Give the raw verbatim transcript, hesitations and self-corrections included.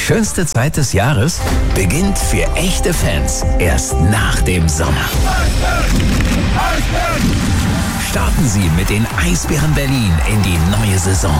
schönste Zeit des Jahres beginnt für echte Fans erst nach dem Sommer. Starten Sie mit den Eisbären Berlin in die neue Saison.